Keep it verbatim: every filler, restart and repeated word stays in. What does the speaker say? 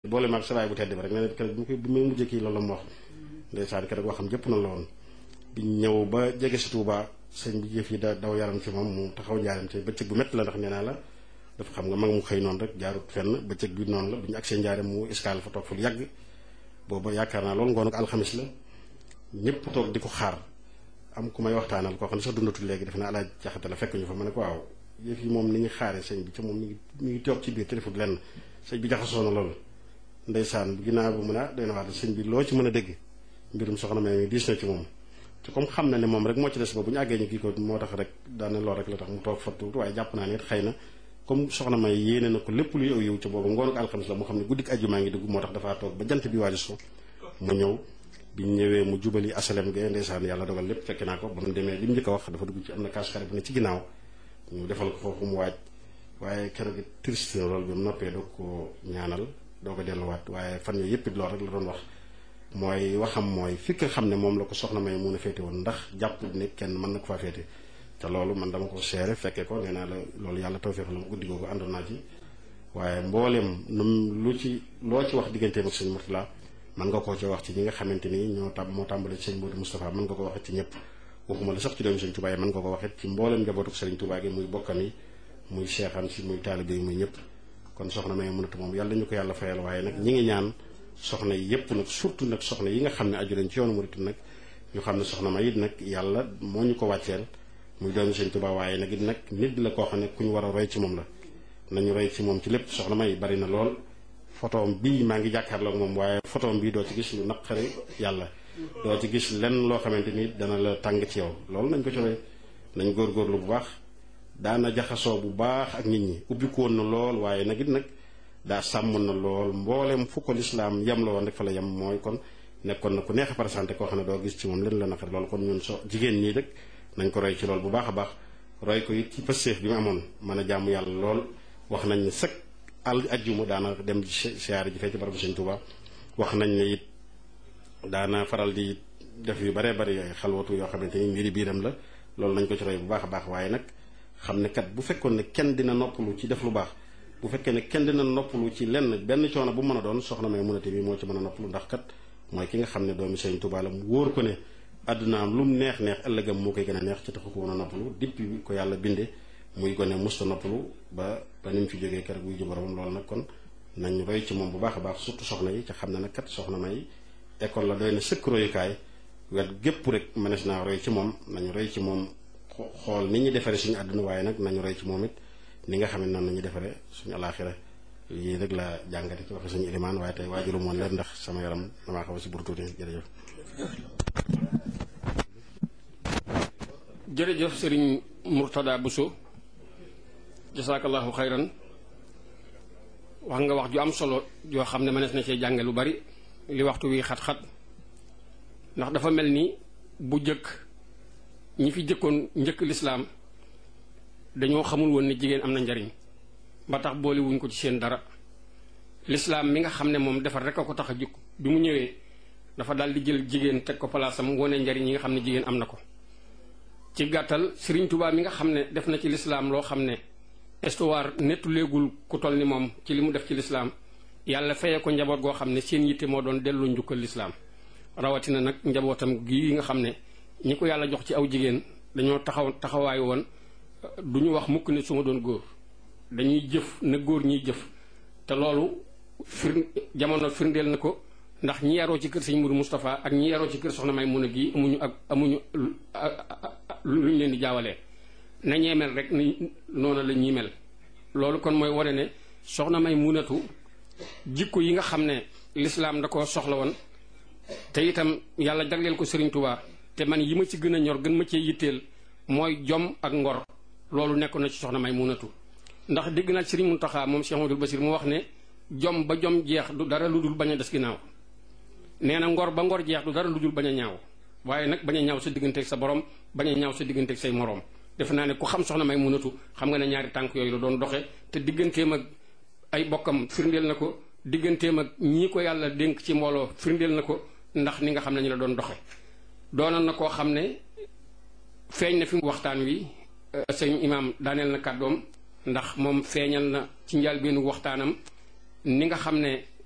boole maag sa baay bu tedd bi rek nee na keroog bi bi muy mujjee kii loolu la mu wax ndeysaan keroog waxam jëpp na la woon bi ñëw ba jege si Touba sëñ bi jëf yi da daw yaram ci moom mu taxaw njaaram ci bëccëg bu métti la ndax nee naa la dafa xam nga mag mu xëy noonu rek jaarut fenn bëccëg bi noonu la bi ñu agsee njaaram mu escale fa toog fa lu yàgg booba yaakaar naa loolu ngoon ak alxamis la ñëpp toog di ko xaar am ku may waxtaanal koo xam ne sax dundatul léegi def na alaaj jaxate la fekk ñu fa ma ne ko waaw yëf yi moom ni ñu xaaree sëñ bi ca moom mi ngi mi ngi toog ci biir téléphone lenn sëñ bi jaxasoo na loolu ndeysaan ginnaaw bu mun a doy na wax sëñ bi loo ci mën a dégg mbirum soxna May diis na ci moom te comme xam na ne moom rek moo ci des ba bu ñu àggee ñu kii ko moo tax rek daana lool rek la tax mu toog fa tuuti waaye jàpp naa ne it xëy na comme soxna May yéene na ko lépp luy aw yow ca boobu ngoonu alxamis la mu xam ne guddik ajjumaa ngi dugg moo tax dafaa toog ba jant bi waaju so mu ñëw bi ñu ñëwee mu jubali asalem ge ndeysaan yàlla dogal lépp fekk naa ko ba mu demee li mu njëkk a wax dafa dugg ci am na kaskare bu ne ci ginnaaw ñu defal ko foofu mu waaj waaye keroog it triste na loolu bi mu noppee doo ko ñaanal doo ko delluwaat waaye fan yooyu yëpp it lool rek la doon wax mooy waxam mooy fi nga xam ne moom la ko soxna May mun a féete woon ndax jàpp ne kenn mën na ko faa féete te loolu man dama ko seere fekkee ko nee naa la loolu yàlla tawfeex la mu guddi googu àndoon naa ci waaye mbooleem nu lu ci loo ci wax digganteem ak sëñ Murtala mën nga koo ci wax ci ñi nga xamante ni ñoo tam moo tàmbale ci sëñ Modou Moustapha mën nga ko waxit ci ñëpp waxuma la sax ci doomu sëñ Touba yi mën nga ko waxit ci mbooleem njabootu sëriñ Touba gi muy bokkam yi muy seexam si muy taalibe yi muy ñëpp kon soxna May mënatu moom yàlla ñu ko yàlla fayal waaye nag ñi ngi ñaan soxna yi yëpp nag surtout nag soxna yi nga xam ne aju leen ci yoonu murit nag ñu xam ne soxna May it nag yàlla moo ñu ko wàcceel muy doomu sëñ Touba waaye nag it nag nit la koo xam ne ku ñu war a roy ci moom la nañu roy ci moom ci lépp soxna May bari na lool photoom bii maa ngi jàkkaarloog moom waaye photoom bii doo ci gis lu naqari yàlla doo ci gis lenn loo xamante ni dana la tàng ci yow loolu nañ ko ci roy nañ góorgóorlu bu baax daana jaxasoo bu baax ak nit ñi ubbi ko woon na lool waaye nag it nag daa sàmm na lool mboolem fu ko lislaam yem la woon rek fa la yem mooy kon nekkoon na ku neex a présenté koo xam ne doo gis ci moom leen la naqari loolu kon ñun so jigéen ñii rek nañ ko roy ci lool bu baax a baax roy ko it ci pëstéef bi mu amoon mën a jàmm yàlla lool wax nañ ne sëkk al ajjuma daana dem ci siyaare ji fee ci barabu sëñ Touba wax nañ ne it daana faral di def yu baree bari ay xalwatu yoo xamante ni mbiri biiram la loolu nañ ko ci roy bu baax a baax waaye nag xam ne kat bu fekkoon ne kenn dina noppalu ci def lu baax bu fekkee ne kenn dina noppalu ci lenn benn coono bu mën a doon soxna May munate bi moo ci mën a noppalu ndax kat mooy ki nga xam ne doomi sëñ Touba la mu wóor ko ne àddunaam lu mu neex neex ëllëgam moo koy gën a neex ci taxu ko woon a noppalu depuis ko yàlla binde muy gone musta noppalu ba ba ni mu fi jógee keroog buy ji boromam loolu nag kon nañ roy ci moom bu baax a baax surtout soxna yi ca xam ne nag kat soxna May école la doy na sëkk royukaay wet gépp rek mënees naa roy ci moom nañu roy ci moom xool ni ñu defaree suñu àdduna waaye nag nañu roy ci moom it ni nga xam ne noonu nañu defaree suñu alaaxira lii rek la jàngate ci waxe suñu ilimaan waaye tey waajuru moon leen ndax sama yaram damaa xaw a si bur tuuti jërëjëf jërëjëf sëriñ Murtada Bousso jasaakallahu xayran wax nga wax ju am solo yoo xam ne mënees na cee jànge lu bari li waxtu wi xat-xat ndax dafa mel ni bu jëkk ñi fi jëkkoon njëkk lislaam dañoo xamul woon ne jigéen am na njariñ ba tax boole wuñ ko ci seen dara lislaam mi nga xam ne moom defar rek a ko tax a jukk bi mu ñëwee dafa daal di jël jigéen teg ko palaasam wone njariñ yi nga xam ne jigéen am na ko ci gàttal Sëriñ Tuubaa mi nga xam ne def na ci lislaam loo xam ne histoire nettu léegul ku toll ni moom ci li mu def ci lislaam yàlla fayee ko njaboot goo xam ne seen yitte moo doon dellu njukkal lislaam rawatina nag njabootam gii nga xam ne ñi ko yàlla jox ci aw jigéen dañoo taxaw taxawaay woon du ñu wax mukk ne su ma doon góor dañuy jëf na góor ñiy jëf te loolu fir jamono firndeel na ko ndax ñi yaroo ci kër sëñ Mourou Moustapha ak ñi yaroo ci kër soxna May mun a gii amuñu ak amuñu lu ñu leen di jaawalee na ñee mel rek ni noonu la ñuy mel loolu kon mooy wane ne soxna May munatu jikko yi nga xam ne lislaam da ko soxla woon te itam yàlla jagleel ko Sëriñ Tuubaa te man yi ma ci gën a ñor gën ma cee yitteel mooy jom ak ngor loolu nekk na ci soxna May munatu ndax dégg naa Sëriñ Muntaxa moom Cheikh Amadou Bassir mu wax ne jom ba jom jeex du dara lu dul bañ a des ginnaaw nee na ngor ba ngor jeex du dara lu dul bañ a ñaaw waaye nag bañ a ñaaw sa digganteeg sa borom bañ a ñaaw sa digganteeg say moroom defe naa ne ku xam soxna May munatu xam nga ne ñaari tànk yooyu la doon doxe te digganteem ak ay bokkam firndeel na ko digganteem ak ñii ko yàlla dénk ci mbooloo firndeel na ko ndax ni nga xam ne ñu la doon doxe doonoon na koo xam ne feeñ na fi waxtaan wi sëñ imaam daaneel na kàddoom ndax moom feeñal na ci njëlbéenu waxtaanam ni nga xam ne